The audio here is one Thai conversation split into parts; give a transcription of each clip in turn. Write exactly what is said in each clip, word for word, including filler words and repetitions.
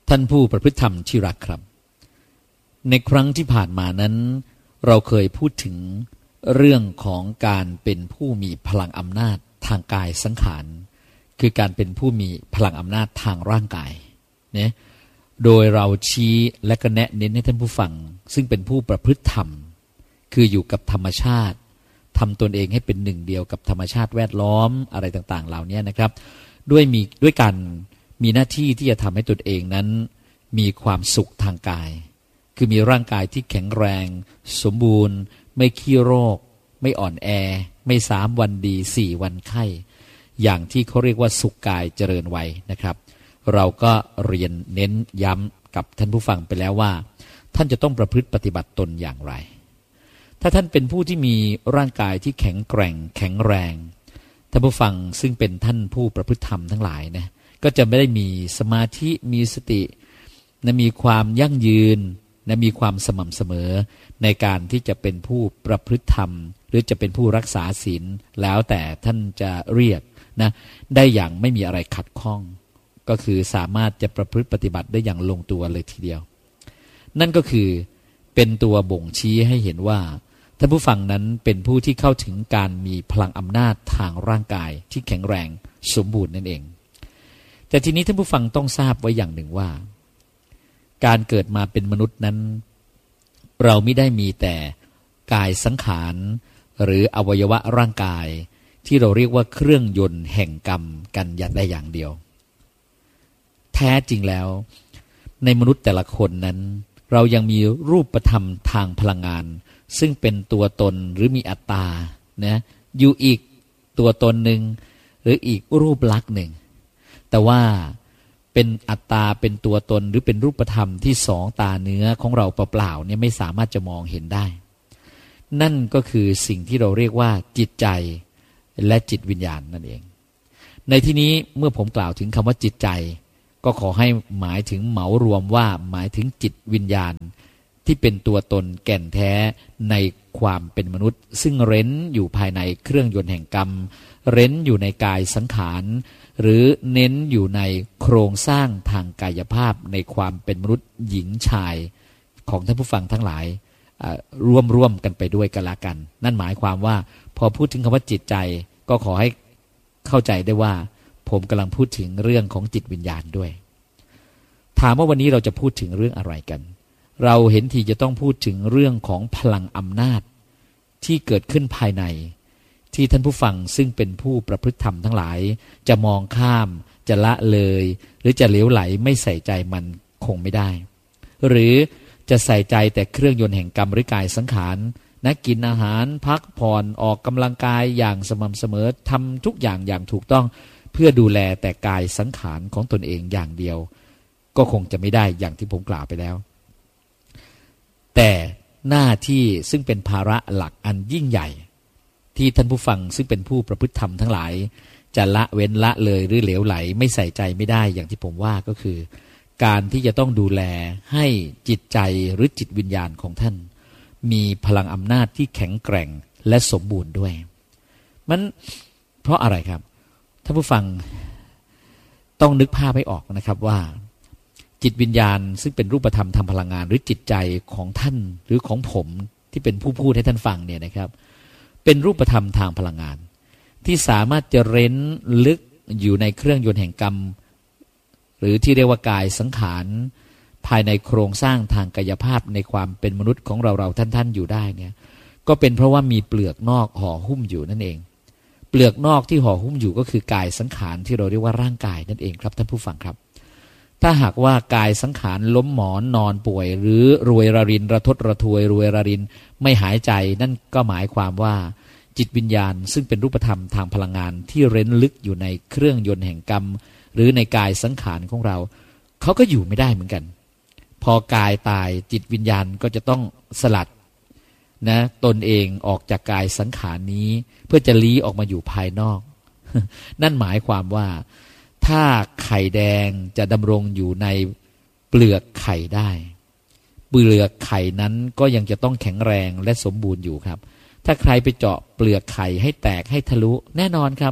ท่านผู้ประพฤติธรรมที่รักครับในครั้งที่ผ่านมานั้นเราเคยพูดถึงเรื่องของการเป็นผู้มีพลังอำนาจทางกายสังขารคือการเป็นผู้มีพลังอำนาจทางร่างกายเนี่ยโดยเราชี้และก็แนะเน้นให้ท่านผู้ฟังซึ่งเป็นผู้ประพฤติธรรมคืออยู่กับธรรมชาติทำตนเองให้เป็นหนึ่งเดียวกับธรรมชาติแวดล้อมอะไรต่างๆเหล่านี้นะครับด้วยมีด้วยการมีหน้าที่ที่จะทำให้ตนเองนั้นมีความสุขทางกายคือมีร่างกายที่แข็งแรงสมบูรณ์ไม่ขี้โรคไม่อ่อนแอไม่สามวันดีสี่วันไข้อย่างที่เขาเรียกว่าสุขกายเจริญวัยนะครับเราก็เรียนเน้นย้ำกับท่านผู้ฟังไปแล้วว่าท่านจะต้องประพฤติปฏิบัติตนอย่างไรถ้าท่านเป็นผู้ที่มีร่างกายที่แข็งแกร่งแข็งแรงท่านผู้ฟังซึ่งเป็นท่านผู้ประพฤติธรรมทั้งหลายนะก็จะไม่ได้มีสมาธิมีสตินะมีความยั่งยืนนะมีความสม่ำเสมอในการที่จะเป็นผู้ประพฤติธรรมหรือจะเป็นผู้รักษาศีลแล้วแต่ท่านจะเรียกนะได้อย่างไม่มีอะไรขัดข้องก็คือสามารถจะประพฤติปฏิบัติได้อย่างลงตัวเลยทีเดียวนั่นก็คือเป็นตัวบ่งชี้ให้เห็นว่าท่านผู้ฟังนั้นเป็นผู้ที่เข้าถึงการมีพลังอำนาจทางร่างกายที่แข็งแรงสมบูรณ์นั่นเองแต่ทีนี้ท่านผู้ฟังต้องทราบไว้อย่างหนึ่งว่าการเกิดมาเป็นมนุษย์นั้นเราไม่ได้มีแต่กายสังขารหรืออวัยวะร่างกายที่เราเรียกว่าเครื่องยนต์แห่งกรรมกันอย่างใดอย่างเดียวแท้จริงแล้วในมนุษย์แต่ละคนนั้นเรายังมีรูปธรรมทางพลังงานซึ่งเป็นตัวตนหรือมีอัตตานะอยู่อีกตัวตนหนึ่งหรืออีกรูปลักษณ์หนึ่งแต่ว่าเป็นอัตตาเป็นตัวตนหรือเป็นรูปธรรมที่สองตาเนื้อของเราเปล่าๆเนี่ยไม่สามารถจะมองเห็นได้นั่นก็คือสิ่งที่เราเรียกว่าจิตใจและจิตวิญญาณนั่นเองในที่นี้เมื่อผมกล่าวถึงคำว่าจิตใจก็ขอให้หมายถึงเหมารวมว่าหมายถึงจิตวิญญาณที่เป็นตัวตนแก่นแท้ในความเป็นมนุษย์ซึ่งเร้นอยู่ภายในเครื่องยนต์แห่งกรรมเร้นอยู่ในกายสังขารหรือเน้นอยู่ในโครงสร้างทางกายภาพในความเป็นมนุษย์หญิงชายของท่านผู้ฟังทั้งหลายร่วมร่วมกันไปด้วยกันละกันนั่นหมายความว่าพอพูดถึงคำว่าจิตใจก็ขอให้เข้าใจได้ว่าผมกำลังพูดถึงเรื่องของจิตวิญญาณด้วยถามว่าวันนี้เราจะพูดถึงเรื่องอะไรกันเราเห็นทีจะต้องพูดถึงเรื่องของพลังอำนาจที่เกิดขึ้นภายในที่ท่านผู้ฟังซึ่งเป็นผู้ประพฤติธรรมทั้งหลายจะมองข้ามจะละเลยหรือจะเหลวไหลไม่ใส่ใจมันคงไม่ได้หรือจะใส่ใจแต่เครื่องยนต์แห่งกรรมหรือกายสังขารนะกินอาหารพักผ่อนออกกำลังกายอย่างสม่ำเสมอทำทุกอย่างอย่างถูกต้องเพื่อดูแลแต่กายสังขารของตนเองอย่างเดียวก็คงจะไม่ได้อย่างที่ผมกล่าวไปแล้วแต่หน้าที่ซึ่งเป็นภาระหลักอันยิ่งใหญ่ที่ท่านผู้ฟังซึ่งเป็นผู้ประพฤติธรรมทั้งหลายจะละเว้นละเลยหรือเหลวไหลไม่ใส่ใจไม่ได้อย่างที่ผมว่าก็คือการที่จะต้องดูแลให้จิตใจหรือจิตวิญญาณของท่านมีพลังอำนาจที่แข็งแกร่งและสมบูรณ์ด้วยมันเพราะอะไรครับท่านผู้ฟังต้องนึกภาพให้ออกนะครับว่าจิตวิญญาณซึ่งเป็นรูปธรรมทางพลังงานหรือจิตใจของท่านหรือของผมที่เป็นผู้พูดให้ท่านฟังเนี่ยนะครับเป็นรูปธรรมทางพลังงานที่สามารถจะเร้นลึกอยู่ในเครื่องยนต์แห่งกรรมหรือที่เรียกว่ากายสังขารภายในโครงสร้างทางกายภาพในความเป็นมนุษย์ของเราเราท่านๆอยู่ได้เนี่ยก็เป็นเพราะว่ามีเปลือกนอกห่อหุ้มอยู่นั่นเองเปลือกนอกที่ห่อหุ้มอยู่ก็คือกายสังขารที่เราเรียกว่าร่างกายนั่นเองครับท่านผู้ฟังครับถ้าหากว่ากายสังขารล้มหมอนนอนป่วยหรือรวยระรินระทดระทวยรวยระรินไม่หายใจนั่นก็หมายความว่าจิตวิญญาณซึ่งเป็นรูปธรรมทางพลังงานที่เร้นลึกอยู่ในเครื่องยนต์แห่งกรรมหรือในกายสังขารของเราเขาก็อยู่ไม่ได้เหมือนกันพอกายตายจิตวิญญาณก็จะต้องสลัดนะตนเองออกจากกายสังขารนี้เพื่อจะลี้ออกมาอยู่ภายนอก นั่นหมายความว่าถ้าไข่แดงจะดำรงอยู่ในเปลือกไข่ได้เปลือกไข่นั้นก็ยังจะต้องแข็งแรงและสมบูรณ์อยู่ครับถ้าใครไปเจาะเปลือกไข่ให้แตกให้ทะลุแน่นอนครับ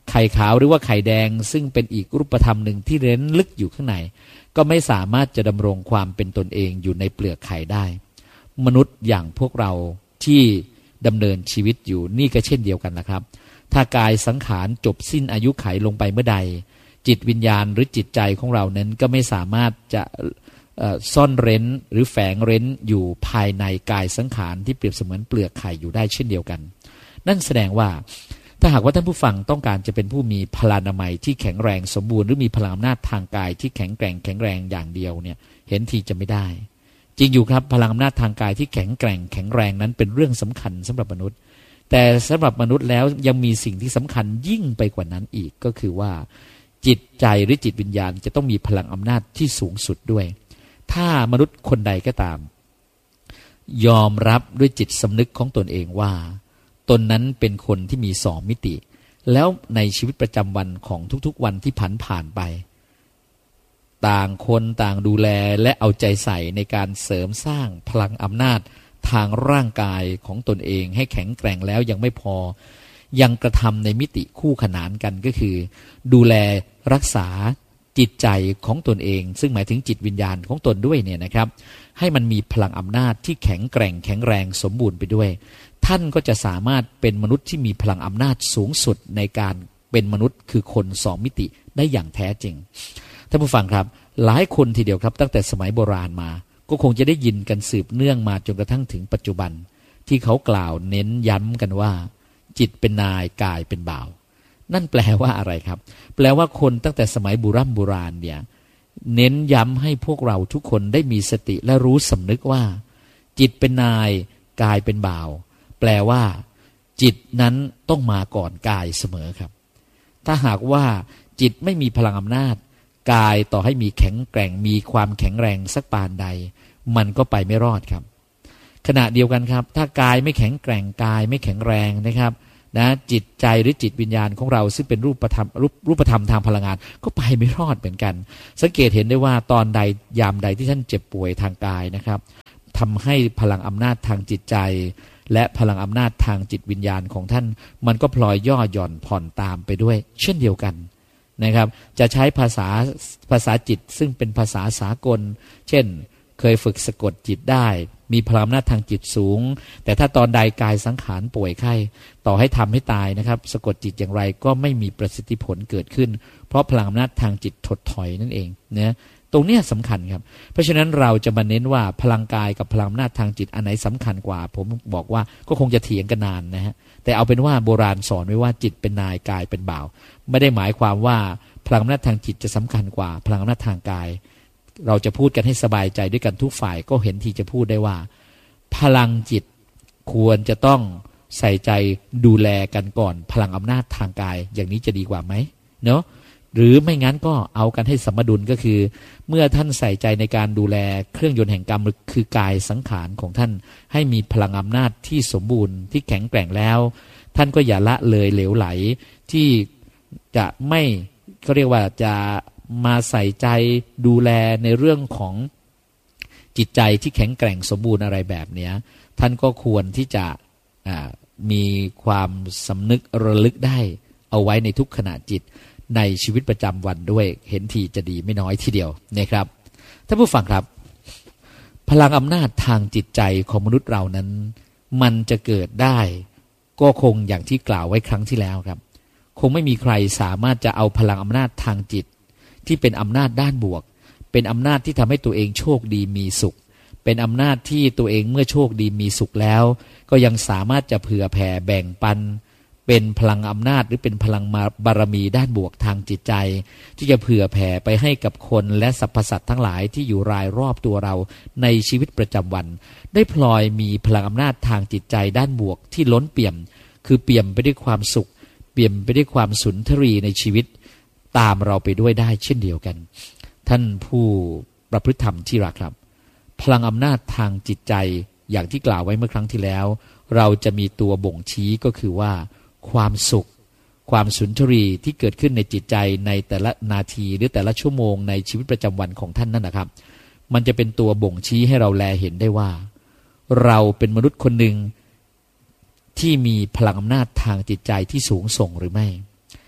ไข่ขาวหรือว่าไข่แดงซึ่งเป็นอีกรูปธรรมหนึ่งที่เร้นลึกอยู่ข้างในก็ไม่สามารถจะดำรงความเป็นตนเองอยู่ในเปลือกไข่ได้มนุษย์อย่างพวกเราที่ดำเนินชีวิตอยู่นี่ก็เช่นเดียวกันนะครับถ้ากายสังขารจบสิ้นอายุไขลงไปเมื่อใดจิตวิญญาณหรือจิตใจของเรานั้นก็ไม่สามารถจะซ่อนเร้นหรือแฝงเร้นอยู่ภายในกายสังขารที่เปรียบเสมือนเปลือกไข่อยู่ได้เช่นเดียวกันนั่นแสดงว่าถ้าหากว่าท่านผู้ฟังต้องการจะเป็นผู้มีพลานามัยที่แข็งแรงสมบูรณ์หรือมีพลังอำนาจทางกายที่แข็งแกร่งแข็งแรงอย่างเดียวเนี่ยเห็นทีจะไม่ได้จริงอยู่ครับพลังอำนาจทางกายที่แข็งแกร่งแข็งแรงนั้นเป็นเรื่องสำคัญสำหรับมนุษย์แต่สำหรับมนุษย์แล้วยังมีสิ่งที่สำคัญยิ่งไปกว่านั้นอีกก็คือว่าจิตใจหรือจิตวิญญาณจะต้องมีพลังอำนาจที่สูงสุดด้วยถ้ามนุษย์คนใดก็ตามยอมรับด้วยจิตสำนึกของตนเองว่าตนนั้นเป็นคนที่มีสองมิติแล้วในชีวิตประจำวันของทุกๆวันที่ผ่านผ่านไปต่างคนต่างดูแลและเอาใจใส่ในการเสริมสร้างพลังอำนาจทางร่างกายของตนเองให้แข็งแกร่งแล้วยังไม่พอยังกระทำในมิติคู่ขนานกันก็คือดูแลรักษาจิตใจของตนเองซึ่งหมายถึงจิตวิญญาณของตนด้วยเนี่ยนะครับให้มันมีพลังอำนาจที่แข็งแกร่งแข็งแรงสมบูรณ์ไปด้วยท่านก็จะสามารถเป็นมนุษย์ที่มีพลังอำนาจสูงสุดในการเป็นมนุษย์คือคนสองมิติได้อย่างแท้จริงท่านผู้ฟังครับหลายคนทีเดียวครับตั้งแต่สมัยโบราณมาก็คงจะได้ยินกันสืบเนื่องมาจนกระทั่งถึงปัจจุบันที่เขากล่าวเน้นย้ำกันว่าจิตเป็นนายกายเป็นบ่าวนั่นแปลว่าอะไรครับแปลว่าคนตั้งแต่สมัยโบราณโบราณเนี่ยเน้นย้ำให้พวกเราทุกคนได้มีสติและรู้สำนึกว่าจิตเป็นนายกายเป็นบ่าวแปลว่าจิตนั้นต้องมาก่อนกายเสมอครับถ้าหากว่าจิตไม่มีพลังอำนาจกายต่อให้มีแข็งแกร่งมีความแข็งแรงสักปานใดมันก็ไปไม่รอดครับขณะเดียวกันครับถ้ากายไม่แข็งแกร่งกายไม่แข็งแรงนะครับนะจิตใจหรือจิตวิญญาณของเราซึ่งเป็นรูปธรรมรูปรูปธรรมทางพลังงานก็ไปไม่รอดเหมือนกันสังเกตเห็นได้ว่าตอนใดยามใดที่ท่านเจ็บป่วยทางกายนะครับทำให้พลังอำนาจทางจิตใจและพลังอำนาจทางจิตวิญญาณของท่านมันก็พลอยย่อหย่อนผ่อนตามไปด้วยเช่นเดียวกันนะครับจะใช้ภาษาภาษาจิตซึ่งเป็นภาษาสากลเช่นเคยฝึกสะกดจิตได้มีพลังอำนาจทางจิตสูงแต่ถ้าตอนใดกายสังขารป่วยไข้ต่อให้ทำให้ตายนะครับสะกดจิตอย่างไรก็ไม่มีประสิทธิผลเกิดขึ้นเพราะพลังอำนาจทางจิตถดถอยนั่นเองนะตรงนี้สำคัญครับเพราะฉะนั้นเราจะมาเน้นว่าพลังกายกับพลังอำนาจทางจิตอันไหนสำคัญกว่าผมบอกว่าก็คงจะเถียงกันนานนะฮะแต่เอาเป็นว่าโบราณสอนไว้ว่าจิตเป็นนายกายเป็นบ่าวไม่ได้หมายความว่าพลังอำนาจทางจิตจะสำคัญกว่าพลังอำนาจทางกายเราจะพูดกันให้สบายใจด้วยกันทุกฝ่ายก็เห็นทีจะพูดได้ว่าพลังจิตควรจะต้องใส่ใจดูแลกันก่อนพลังอำนาจทางกายอย่างนี้จะดีกว่าไหมเนาะหรือไม่งั้นก็เอากันให้สมดุลก็คือเมื่อท่านใส่ใจในการดูแลเครื่องยนต์แห่งกรรมคือกายสังขารของท่านให้มีพลังอำนาจที่สมบูรณ์ที่แข็งแกร่งแล้วท่านก็อย่าละเลยเหลวไหลที่จะไม่เขาเรียกว่าจะมาใส่ใจดูแลในเรื่องของจิตใจที่แข็งแกร่งสมบูรณ์อะไรแบบนี้ท่านก็ควรที่จะมีความสำนึกระลึกได้เอาไว้ในทุกขณะจิตในชีวิตประจำวันด้วยเห็นทีจะดีไม่น้อยทีเดียวนะครับท่านผู้ฟังครับพลังอำนาจทางจิตใจของมนุษย์เรานั้นมันจะเกิดได้ก็คงอย่างที่กล่าวไว้ครั้งที่แล้วครับคงไม่มีใครสามารถจะเอาพลังอำนาจทางจิตที่เป็นอำนาจด้านบวกเป็นอำนาจที่ทำให้ตัวเองโชคดีมีสุขเป็นอำนาจที่ตัวเองเมื่อโชคดีมีสุขแล้วก็ยังสามารถจะเผื่อแผ่แบ่งปันเป็นพลังอำนาจหรือเป็นพลังบารมีด้านบวกทางจิตใจที่จะเผื่อแผ่ไปให้กับคนและสรรพสัตว์ทั้งหลายที่อยู่รายรอบตัวเราในชีวิตประจำวันได้พลอยมีพลังอำนาจทางจิตใจด้านบวกที่ล้นเปี่ยมคือเปี่ยมไปด้วยความสุขเปี่ยมไปด้วยความสุนทรีในชีวิตตามเราไปด้วยได้เช่นเดียวกันท่านผู้ประพฤติธรรมที่รักครับพลังอำนาจทางจิตใจอย่างที่กล่าวไว้เมื่อครั้งที่แล้วเราจะมีตัวบ่งชี้ก็คือว่าความสุขความสุนทรีที่เกิดขึ้นในจิตใจในแต่ละนาทีหรือแต่ละชั่วโมงในชีวิตประจำวันของท่านนั่นนะครับมันจะเป็นตัวบ่งชี้ให้เราแลเห็นได้ว่าเราเป็นมนุษย์คนหนึ่งที่มีพลังอำนาจทางจิตใจที่สูงส่งหรือไม่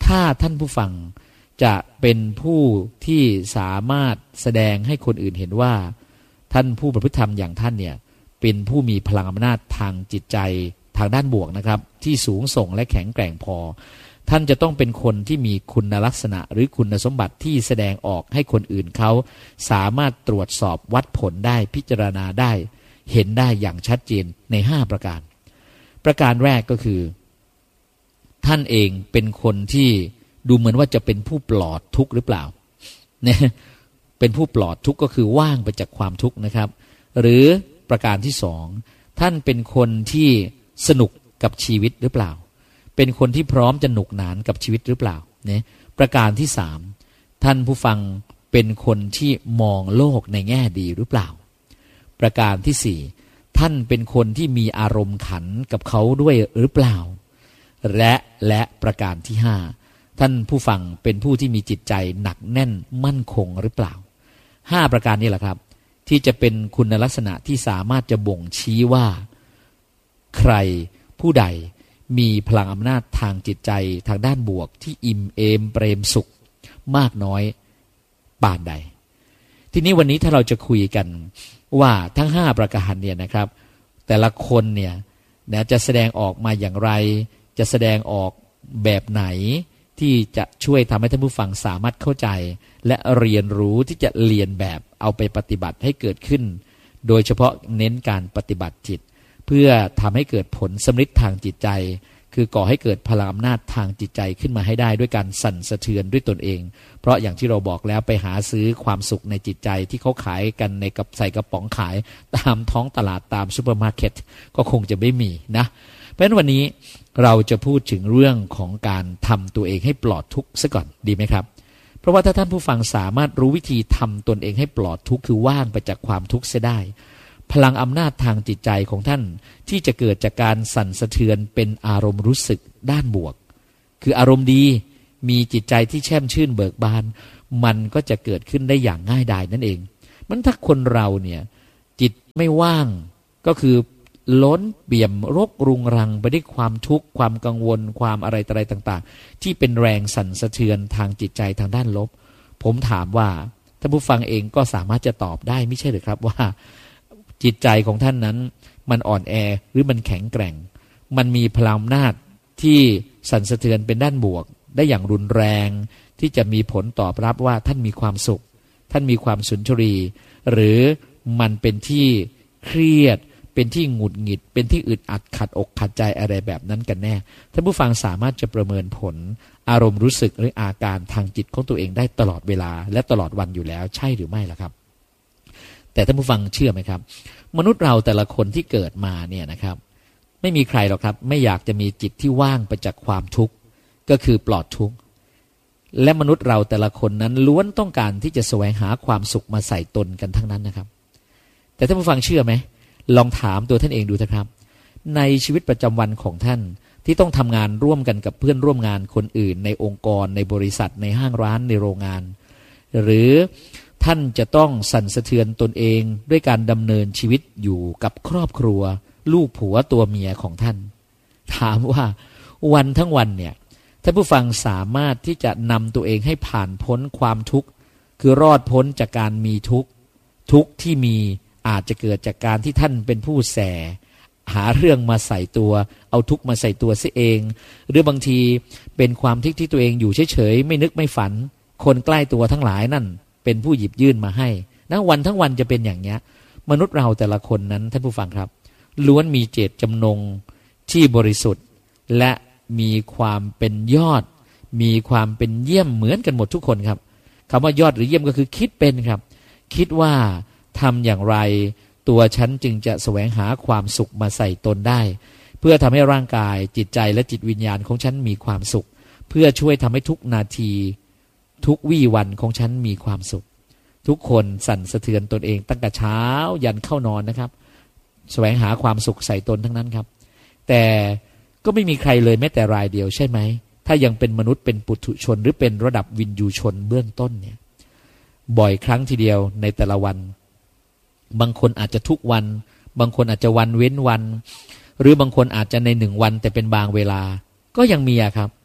ถ้าท่านผู้ฟังจะเป็นผู้ที่สามารถแสดงให้คนอื่นเห็นว่าท่านผู้ประพฤติธรรมอย่างท่านเนี่ยเป็นผู้มีพลังอำนาจทางจิตใจทางด้านบวกนะครับที่สูงส่งและแข็งแกร่งพอท่านจะต้องเป็นคนที่มีคุณลักษณะหรือคุณสมบัติที่แสดงออกให้คนอื่นเขาสามารถตรวจสอบวัดผลได้พิจารณาได้เห็นได้อย่างชัดเจนในห้าประการประการแรกก็คือท่านเองเป็นคนที่ดูเหมือนว่าจะเป็นผู้ปลอดทุกข์หรือเปล่าเนี่ยเป็นผู้ปลอดทุกข์ก็คือว่างไปจากความทุกข์นะครับหรือประการที่สองท่านเป็นคนที่สนุกกับชีวิตหรือเปล่าเป็นคนที่พร้อมจะหนุกหนานกับชีวิตหรือเปล่าเนี่ยประการที่สามท่านผู้ฟังเป็นคนที่มองโลกในแง่ดีหรือเปล่าประการที่สี่ท่านเป็นคนที่มีอารมณ์ขันกับเขาด้วยหรือเปล่าและและประการที่ห้าท่านผู้ฟังเป็นผู้ที่มีจิตใจหนักแน่นมั่นคงหรือเปล่าห้าประการนี้แหละครับที่จะเป็นคุณลักษณะที่สามารถจะบ่งชี้ว่าใครผู้ใดมีพลังอำนาจทางจิตใจทางด้านบวกที่อิ่มเอมเปรมสุขมากน้อยปานใดทีนี้วันนี้ถ้าเราจะคุยกันว่าทั้งห้าประการเนี่ยนะครับแต่ละคนเนี่ยนะจะแสดงออกมาอย่างไรจะแสดงออกแบบไหนที่จะช่วยทำให้ท่านผู้ฟังสามารถเข้าใจและเรียนรู้ที่จะเรียนแบบเอาไปปฏิบัติให้เกิดขึ้นโดยเฉพาะเน้นการปฏิบัติจิตเพื่อทำให้เกิดผลสำฤทธิ์ทางจิตใจคือก่อให้เกิดพลังอำนาจทางจิตใจขึ้นมาให้ได้ด้วยการสั่นสะเทือนด้วยตนเองเพราะอย่างที่เราบอกแล้วไปหาซื้อความสุขในจิตใจที่เขาขายกันในกับใส่กระป๋องขายตามท้องตลาดตามซูเปอร์มาร์เก็ตก็คงจะไม่มีนะเพราะฉะนั้นวันนี้เราจะพูดถึงเรื่องของการทำตัวเองให้ปลอดทุกข์ซะก่อนดีไหมครับเพราะว่าถ้าท่านผู้ฟังสามารถรู้วิธีทำตนเองให้ปลอดทุกข์คือว่างไปจากความทุกข์เสียได้พลังอำนาจทางจิตใจของท่านที่จะเกิดจากการสั่นสะเทือนเป็นอารมณ์รู้สึกด้านบวกคืออารมณ์ดีมีจิตใจที่แช่มชื่นเบิกบานมันก็จะเกิดขึ้นได้อย่างง่ายดายนั่นเองมันถ้าคนเราเนี่ยจิตไม่ว่างก็คือล้นเปี่ยมรกรุงรังไปด้วยความทุกข์ความกังวลความอะไรอะไรต่างๆที่เป็นแรงสั่นสะเทือนทางจิตใจทางด้านลบผมถามว่าท่านผู้ฟังเองก็สามารถจะตอบได้ไม่ใช่หรือครับว่าจิตใจของท่านนั้นมันอ่อนแอหรือมันแข็งแกร่งมันมีพลังอำนาจที่สั่นสะเทือนเป็นด้านบวกได้อย่างรุนแรงที่จะมีผลตอบรับว่าท่านมีความสุขท่านมีความสุนทรีหรือมันเป็นที่เครียดเป็นที่หงุดหงิดเป็นที่อึดอัดขัดอกขัดใจอะไรแบบนั้นกันแน่ท่านผู้ฟังสามารถจะประเมินผลอารมณ์รู้สึกหรืออาการทางจิตของตัวเองได้ตลอดเวลาและตลอดวันอยู่แล้วใช่หรือไม่ล่ะครับแต่ท่านผู้ฟังเชื่อไหมครับมนุษย์เราแต่ละคนที่เกิดมาเนี่ยนะครับไม่มีใครหรอกครับไม่อยากจะมีจิตที่ว่างไปจากความทุกข์ก็คือปลอดทุกข์และมนุษย์เราแต่ละคนนั้นล้วนต้องการที่จะแสวงหาความสุขมาใส่ตนกันทั้งนั้นนะครับแต่ท่านผู้ฟังเชื่อไหมลองถามตัวท่านเองดูนะครับในชีวิตประจำวันของท่านที่ต้องทำงานร่วมกันกับเพื่อนร่วมงานคนอื่นในองค์กรในบริษัทในห้างร้านในโรงงานหรือท่านจะต้องสั่นสะเทือนตนเองด้วยการดำเนินชีวิตอยู่กับครอบครัวลูกผัวตัวเมียของท่านถามว่าวันทั้งวันเนี่ยท่านผู้ฟังสามารถที่จะนำตัวเองให้ผ่านพ้นความทุกข์คือรอดพ้นจากการมีทุกข์ทุกข์ที่มีอาจจะเกิดจากการที่ท่านเป็นผู้แสหาเรื่องมาใส่ตัวเอาทุกข์มาใส่ตัวซิเองหรือบางทีเป็นความทุกข์ที่ตัวเองอยู่เฉยๆไม่นึกไม่ฝันคนใกล้ตัวทั้งหลายนั่นเป็นผู้หยิบยื่นมาให้นะวันทั้งวันจะเป็นอย่างเนี้ยมนุษย์เราแต่ละคนนั้นท่านผู้ฟังครับล้วนมีเจตจำนงที่บริสุทธิ์และมีความเป็นยอดมีความเป็นเยี่ยมเหมือนกันหมดทุกคนครับคำว่ายอดหรือเยี่ยมก็คือคิดเป็นครับคิดว่าทำอย่างไรตัวฉันจึงจะแสวงหาความสุขมาใส่ตนได้เพื่อทำให้ร่างกายจิตใจและจิตวิญญาณของฉันมีความสุขเพื่อช่วยทำให้ทุกนาทีทุกวี่วันของฉันมีความสุขทุกคนสั่นสะเทือนตนเองตั้งแต่เช้ายันเข้านอนนะครับแสวงหาความสุขใส่ตนทั้งนั้นครับแต่ก็ไม่มีใครเลยแม้แต่รายเดียวใช่ไหมถ้ายังเป็นมนุษย์เป็นปุถุชนหรือเป็นระดับวินยูชนเบื้องต้นเนี่ยบ่อยครั้งทีเดียวในแต่ละวันบางคนอาจจะทุกวันบางคนอาจจะวันเว้นวันหรือบางคนอาจจะในหนึ่งวันแต่เป็นบางเวลาก็ยังมีอะครับ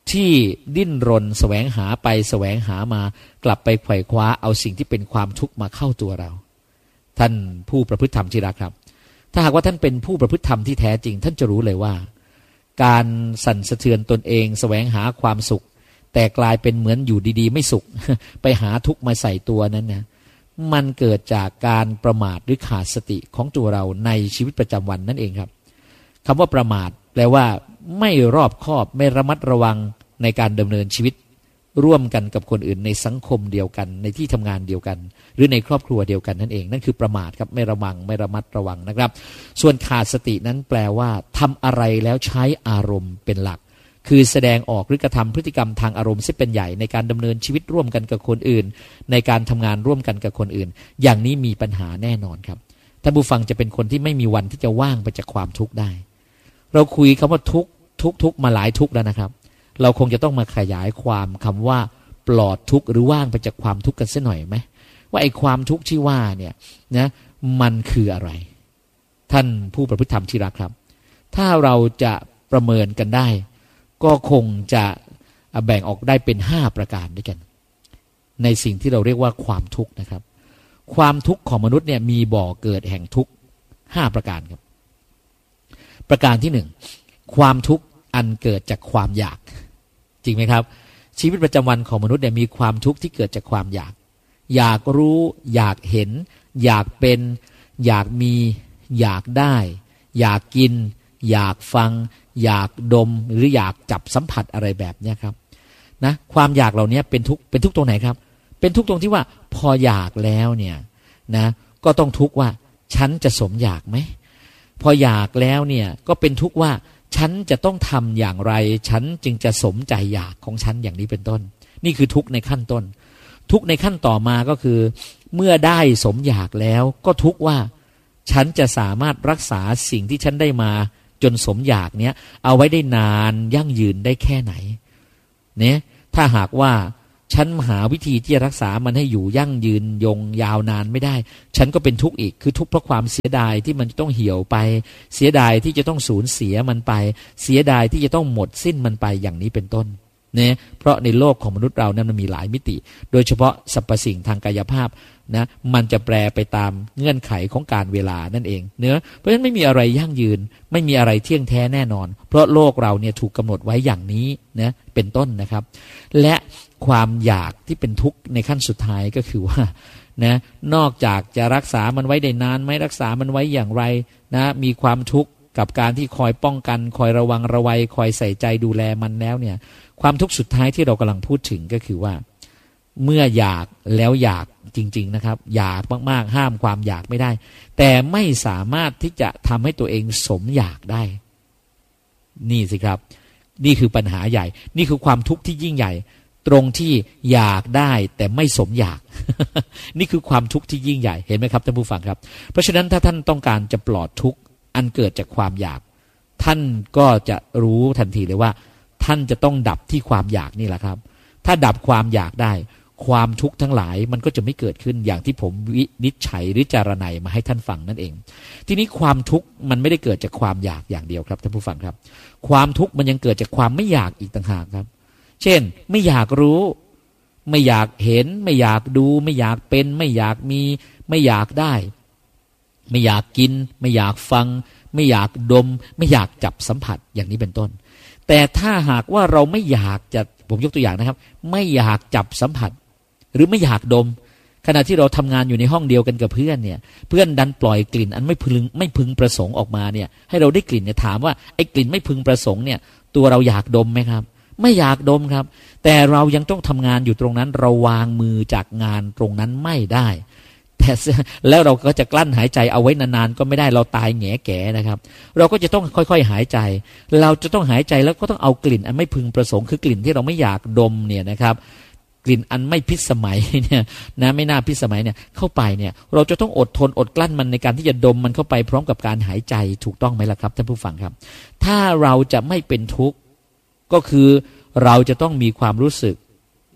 ที่ดิ้นรนแสวงหาไปแสวงหามากลับไปไขว่คว้าเอาสิ่งที่เป็นความทุกข์มาเข้าตัวเราท่านผู้ประพฤติธรรมที่รักครับถ้าหากว่าท่านเป็นผู้ประพฤติธรรมที่แท้จริงท่านจะรู้เลยว่าการสั่นสะเทือนตนเองแสวงหาความสุขแต่กลายเป็นเหมือนอยู่ดีๆไม่สุข ไปหาทุกข์มาใส่ตัวนั้นนะมันเกิดจากการประมาทหรือขาดสติของตัวเราในชีวิตประจำวันนั่นเองครับคำว่าประมาทแปลว่าไม่รอบคอบไม่ระมัดระวังในการดำเนินชีวิตร่วมกันกับคนอื่นในสังคมเดียวกันในที่ทำงานเดียวกันหรือในครอบครัวเดียวกันนั่นเองนั่นคือประมาทครับไม่ระวังไม่ระมัดระวังนะครับส่วนขาดสตินั้นแปลว่าทำอะไรแล้วใช้อารมณ์เป็นหลักคือแสดงออกหรือกระทำพฤติกรรมทางอารมณ์ซึ่งเป็นใหญ่ในการดำเนินชีวิตร่วมกันกับคนอื่นในการทำงานร่วมกันกับคนอื่นอย่างนี้มีปัญหาแน่นอนครับท่านผู้ฟังจะเป็นคนที่ไม่มีวันที่จะว่างไปจากความทุกข์ได้เราคุยคำว่าทุกข์ทุกข์ทุกข์มาหลายทุกข์แล้วนะครับเราคงจะต้องมาขยายความคำว่าปลอดทุกข์หรือว่างไปจากความทุกข์กันสักหน่อยไหมว่าไอ้ความทุกข์ที่ว่าเนี่ยนะมันคืออะไรท่านผู้ประพฤติธรรมที่รักครับถ้าเราจะประเมินกันได้ก็คงจะแบ่งออกได้เป็นห้าประการด้วยกันในสิ่งที่เราเรียกว่าความทุกข์นะครับความทุกข์ของมนุษย์เนี่ยมีบ่อเกิดแห่งทุกข์ห้าประการครับประการที่หนึ่งความทุกข์อันเกิดจากความอยากจริงไหมครับชีวิตประจำวันของมนุษย์เนี่ยมีความทุกข์ที่เกิดจากความอยากอยากรู้อยากเห็นอยากเป็นอยากมีอยากได้อยากกินอยากฟังอยากดมหรืออยากจับสัมผัสอะไรแบบนี้ครับนะความอยากเหล่านี้เป็นทุกข์เป็นทุกข์ตรงไหนครับเป็นทุกข์ตรงที่ว่าพออยากแล้วเนี่ยนะก็ต้องทุกข์ว่าฉันจะสมอยากไหมพออยากแล้วเนี่ยก็เป็นทุกข์ว่าฉันจะต้องทำอย่างไรฉันจึงจะสมใจอยากของฉันอย่างนี้เป็นต้นนี่คือทุกข์ในขั้นต้นทุกข์ในขั้นต่อมาก็คือเมื่อได้สมอยากแล้วก็ทุกข์ว่าฉันจะสามารถรักษาสิ่งที่ฉันได้มาจนสมอยากเนี้ยเอาไว้ได้นานยั่งยืนได้แค่ไหนเนี่ยถ้าหากว่าฉันหาวิธีที่จะรักษามันให้อยู่ยั่งยืนยงยาวนานไม่ได้ฉันก็เป็นทุกข์อีกคือทุกข์เพราะความเสียดายที่มันจะต้องเหี่ยวไปเสียดายที่จะต้องสูญเสียมันไปเสียดายที่จะต้องหมดสิ้นมันไปอย่างนี้เป็นต้นเนี่ยเพราะในโลกของมนุษย์เรานั้นมันมีหลายมิติโดยเฉพาะสรรพสิ่งทางกายภาพนะมันจะแปรไปตามเงื่อนไขของการเวลานั่นเองเนื้อเพราะฉะนั้นไม่มีอะไรยั่งยืนไม่มีอะไรเที่ยงแท้แน่นอนเพราะโลกเราเนี่ยถูกกำหนดไว้อย่างนี้นะเป็นต้นนะครับและความอยากที่เป็นทุกข์ในขั้นสุดท้ายก็คือว่านะนอกจากจะรักษามันไว้ได้นานไม่รักษามันไว้อย่างไรนะมีความทุกข์กับการที่คอยป้องกันคอยระวังระวัยคอยใส่ใจดูแลมันแล้วเนี่ยความทุกข์สุดท้ายที่เรากำลังพูดถึงก็คือว่าเมื่ออยากแล้วอยากจริงๆนะครับอยากมากๆห้ามความอยากไม่ได้แต่ไม่สามารถที่จะทำให้ตัวเองสมอยากได้นี่สิครับนี่คือปัญหาใหญ่นี่คือความทุกข์ที่ยิ่งใหญ่ตรงที่อยากได้แต่ไม่สมอยาก นี่คือความทุกข์ที่ยิ่งใหญ่เห็นไหมครับท่านผู้ฟังครับเพราะฉะนั้นถ้าท่านต้องการจะปลอดทุกข์อันเกิดจากความอยากท่านก็จะรู้ทันทีเลยว่าท่านจะต้องดับที่ความอยากนี่แหละครับถ้าดับความอยากได้ความทุกข์ทั้งหลายมันก็จะไม่เกิดขึ้นอย่างที่ผมวินิจฉัยหรือจารณัยมาให้ท่านฟังนั่นเองทีนี้ความทุกข์มันไม่ได้เกิดจากความอยากอย่างเดียวครับท่านผู้ฟังครับความทุกข์มันยังเกิดจากความไม่อยากอีกต่างหากครับเช่นไม่อยากรู้ไม่อยากเห็นไม่อยากดูไม่อยากเป็นไม่อยากมีไม่อยากได้ไม่อยากกินไม่อยากฟังไม่อยากดมไม่อยากจับสัมผัสอย่างนี้เป็นต้นแต่ถ้าหากว่าเราไม่อยากจะผมยกตัวอย่างนะครับไม่อยากจับสัมผัสหรือไม่อยากดมขณะที่เราทำงานอยู่ในห้องเดียวกันกับเพื่อนเนี่ยเพื่อนดันปล่อยกลิ่นอันไม่พึงไม่พึงประสงค์ออกมาเนี่ยให้เราได้กลิ่นเนี่ยถามว่าไอ้กลิ่นไม่พึงประสงค์เนี่ยตัวเราอยากดมไหมครับไม่อยากดมครับแต่เรายังต้องทำงานอยู่ตรงนั้นเราวางมือจากงานตรงนั้นไม่ได้แต่แล้วเราก็จะกลั้นหายใจเอาไว้นานๆก็ไม่ได้เราตายแง่แก่นะครับเราก็จะต้องค่อยๆหายใจเราจะต้องหายใจแล้วก็ต้องเอากลิ่นอันไม่พึงประสงค์คือกลิ่นที่เราไม่อยากดมเนี่ยนะครับกลิ่นอันไม่พิสมัยเนี่ยนะไม่น่าพิสมัยเนี่ยเข้าไปเนี่ยเราจะต้องอดทนอดกลั้นมันในการที่จะดมมันเข้าไปพร้อมกับการหายใจถูกต้องไหมล่ะครับท่านผู้ฟังครับถ้าเราจะไม่เป็นทุกข์ก็คือเราจะต้องมีความรู้สึก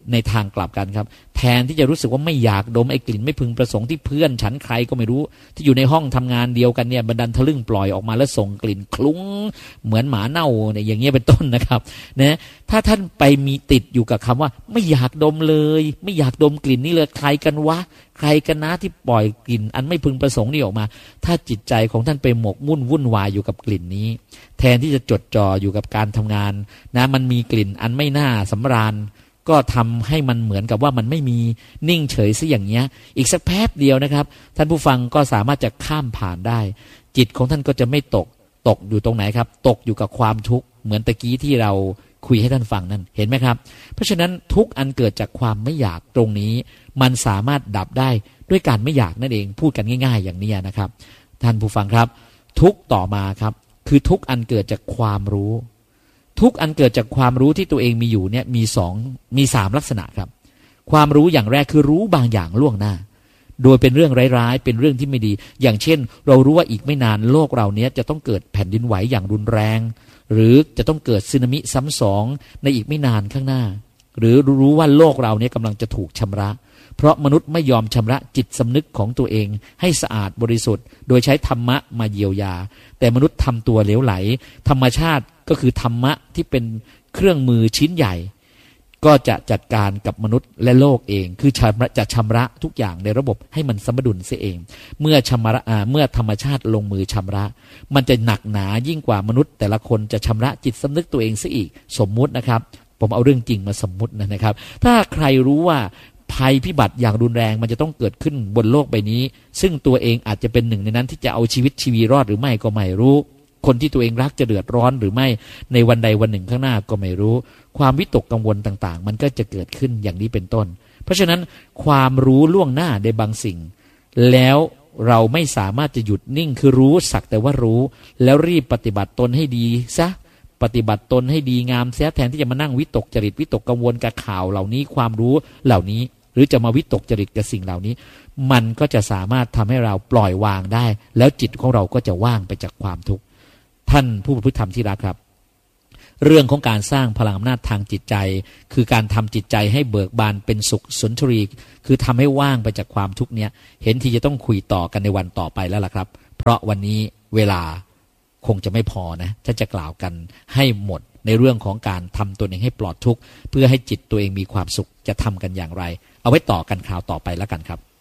ในทางกลับกันครับแทนที่จะรู้สึกว่าไม่อยากดมไอ้กลิ่นไม่พึงประสงค์ที่เพื่อนฉันใครก็ไม่รู้ที่อยู่ในห้องทำงานเดียวกันเนี่ยบันดันทะลึ่งปล่อยออกมาแล้วส่งกลิ่นคลุ้งเหมือนหมาเน่าเนี่ยอย่างเงี้ยเป็นต้นนะครับนะถ้าท่านไปมีติดอยู่กับคำว่าไม่อยากดมเลยไม่อยากดมกลิ่นนี้เลยใครกันวะใครกันนะที่ปล่อยกลิ่นอันไม่พึงประสงค์นี่ออกมาถ้าจิตใจของท่านไปหมกมุ่นวุ่นวายอยู่กับกลิ่นนี้แทนที่จะจดจ่ออยู่กับการทำงานนะมันมีกลิ่นอันไม่น่าสำราญก็ทำให้มันเหมือนกับว่ามันไม่มีนิ่งเฉยซะอย่างเงี้ยอีกสักแป๊บเดียวนะครับท่านผู้ฟังก็สามารถจะข้ามผ่านได้จิตของท่านก็จะไม่ตกตกอยู่ตรงไหนครับตกอยู่กับความทุกข์เหมือนตะกี้ที่เราคุยให้ท่านฟังนั่นเห็นไหมครับเพราะฉะนั้นทุกอันเกิดจากความไม่อยากตรงนี้มันสามารถดับได้ด้วยการไม่อยากนั่นเองพูดกันง่ายๆอย่างนี้นะครับท่านผู้ฟังครับทุกต่อมาครับคือทุกอันเกิดจากความรู้ทุกอันเกิดจากความรู้ที่ตัวเองมีอยู่เนี่ยมีสองมีสามลักษณะครับความรู้อย่างแรกคือรู้บางอย่างล่วงหน้าโดยเป็นเรื่องร้ายๆเป็นเรื่องที่ไม่ดีอย่างเช่นเรารู้ว่าอีกไม่นานโลกเราเนี้ยจะต้องเกิดแผ่นดินไหวอย่างรุนแรงหรือจะต้องเกิดสึนามิซ้ำสองในอีกไม่นานข้างหน้าหรือรู้ว่าโลกเราเนี้ยกำลังจะถูกชำระเพราะมนุษย์ไม่ยอมชำระจิตสำนึกของตัวเองให้สะอาดบริสุทธิ์โดยใช้ธรรมะมาเยียวยาแต่มนุษย์ทำตัวเหลวไหลธรรมชาติก็คือธรรมะที่เป็นเครื่องมือชิ้นใหญ่ก็จะจัดการกับมนุษย์และโลกเองคือจะชำระทุกอย่างในระบบให้มันสมดุลเสียเองเมื่อชำระเมื่อธรรมชาติลงมือชำระมันจะหนักหนายิ่งกว่ามนุษย์แต่ละคนจะชำระจิตสำนึกตัวเองเสียอีกสมมุตินะครับผมเอาเรื่องจริงมาสมมุตินะครับถ้าใครรู้ว่าภัยพิบัติอย่างรุนแรงมันจะต้องเกิดขึ้นบนโลกใบนี้ซึ่งตัวเองอาจจะเป็นหนึ่งในนั้นที่จะเอาชีวิตชีวีรอดหรือไม่ก็ไม่รู้คนที่ตัวเองรักจะเดือดร้อนหรือไม่ในวันใดวันหนึ่งข้างหน้าก็ไม่รู้ความวิตกกังวลต่างๆมันก็จะเกิดขึ้นอย่างนี้เป็นต้นเพราะฉะนั้นความรู้ล่วงหน้าในบางสิ่งแล้วเราไม่สามารถจะหยุดนิ่งคือรู้สักแต่ว่ารู้แล้วรีบปฏิบัติตนให้ดีซะปฏิบัติตนให้ดีงามเสียแทนที่จะมานั่งวิตกจริตวิตกกังวลกับข่าวเหล่านี้ความรู้เหล่านี้หรือจะมาวิตกจริตกับสิ่งเหล่านี้มันก็จะสามารถทำให้เราปล่อยวางได้แล้วจิตของเราก็จะว่างไปจากความทุกข์ท่านผู้ประพฤติธรรมที่รักครับเรื่องของการสร้างพลังอำนาจทางจิตใจคือการทำจิตใจให้เบิกบานเป็นสุขสุนทรีคือทำให้ว่างไปจากความทุกข์เนี้ยเห็นที่จะต้องคุยต่อกันในวันต่อไปแล้วล่ะครับเพราะวันนี้เวลาคงจะไม่พอนะถ้าจะกล่าวกันให้หมดในเรื่องของการทำตัวเองให้ปลอดทุกข์เพื่อให้จิตตัวเองมีความสุขจะทำกันอย่างไรเอาไว้ต่อกันคราวต่อไปแล้วกันครับ